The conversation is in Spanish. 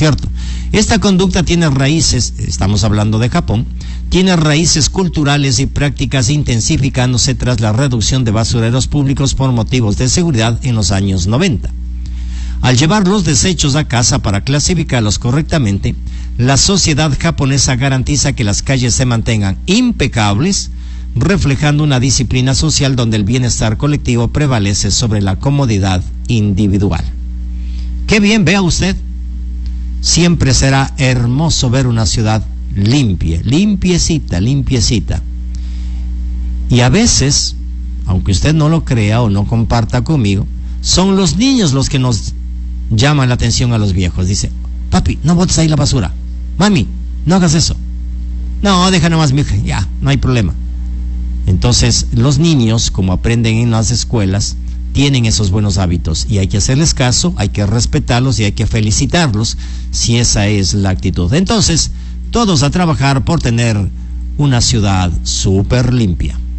cierto. Esta conducta tiene raíces, estamos hablando de Japón, tiene raíces culturales y prácticas intensificándose tras la reducción de basureros públicos por motivos de seguridad en los años 90. Al llevar los desechos a casa para clasificarlos correctamente, la sociedad japonesa garantiza que las calles se mantengan impecables, reflejando una disciplina social donde el bienestar colectivo prevalece sobre la comodidad individual. Qué bien, vea usted. Siempre será hermoso ver una ciudad limpia, limpiecita. Y a veces, aunque usted no lo crea o no comparta conmigo, son los niños los que nos llaman la atención a los viejos. Dice, papi, no botes ahí la basura. Mami, no hagas eso. No, deja nomás, mija, ya, no hay problema. Entonces, los niños, como aprenden en las escuelas, tienen esos buenos hábitos y hay que hacerles caso, hay que respetarlos y hay que felicitarlos si esa es la actitud. Entonces, todos a trabajar por tener una ciudad súper limpia.